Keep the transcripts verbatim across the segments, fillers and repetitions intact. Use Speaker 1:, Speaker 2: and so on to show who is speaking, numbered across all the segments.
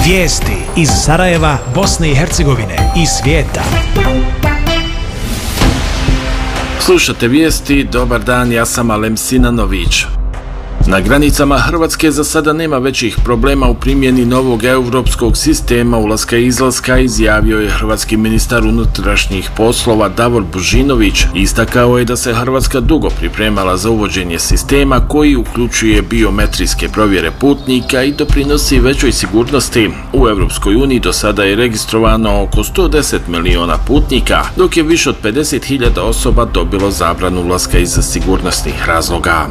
Speaker 1: Vijesti iz Sarajeva, Bosne i Hercegovine i svijeta.
Speaker 2: Slušate vijesti, dobar dan, ja sam Alem Sinanović. Na granicama Hrvatske za sada nema većih problema u primjeni novog europskog sistema ulaska i izlaska, izjavio je hrvatski ministar unutrašnjih poslova Davor Božinović. Istakao je da se Hrvatska dugo pripremala za uvođenje sistema koji uključuje biometrijske provjere putnika i doprinosi većoj sigurnosti. U Europskoj uniji do sada je registrovano oko sto deset miliona putnika, dok je više od pedeset hiljada osoba dobilo zabranu ulaska iz sigurnosnih razloga.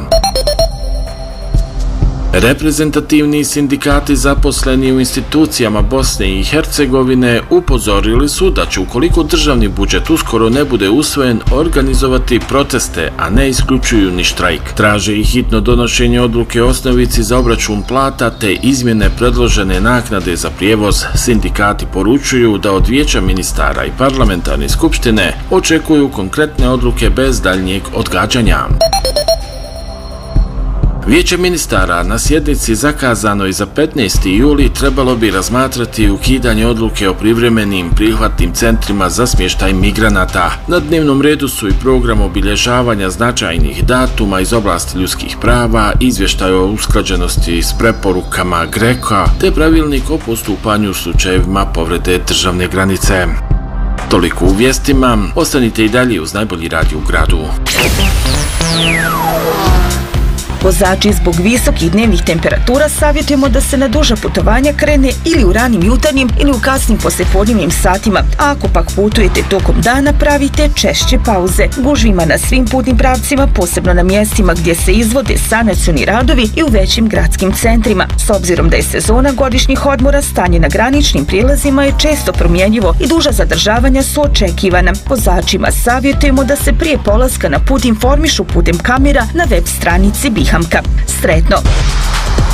Speaker 2: Reprezentativni sindikati zaposleni u institucijama Bosne i Hercegovine upozorili su da će, ukoliko državni budžet uskoro ne bude usvojen, organizovati proteste, a ne isključuju ni štrajk. Traže i hitno donošenje odluke o osnovici za obračun plata te izmjene predložene naknade za prijevoz. Sindikati poručuju da od Vijeća ministara i parlamentarne skupštine očekuju konkretne odluke bez daljnjeg odgađanja. Vijeće ministara na sjednici zakazanoj za petnaesti juli trebalo bi razmatrati ukidanje odluke o privremenim prihvatnim centrima za smještaj migranata. Na dnevnom redu su i program obilježavanja značajnih datuma iz oblasti ljudskih prava, izvještaj o usklađenosti s preporukama GRECO-a te pravilnik o postupanju u slučajevima povrede državne granice. Toliko u vijestima, ostanite i dalje uz najbolji radio u gradu.
Speaker 3: Vozači zbog visokih dnevnih temperatura savjetujemo da se na duža putovanja krene ili u ranim jutarnjim ili u kasnim poslijepodnevnim satima, a ako pak putujete tokom dana pravite češće pauze. Gužvima na svim putnim pravcima, posebno na mjestima gdje se izvode sanacioni radovi i u većim gradskim centrima. S obzirom da je sezona godišnjih odmora, stanje na graničnim prijelazima je često promjenjivo i duža zadržavanja su očekivana. Vozačima savjetujemo da se prije polaska na put informišu putem kamera na web stranici Bihamka. Sretno!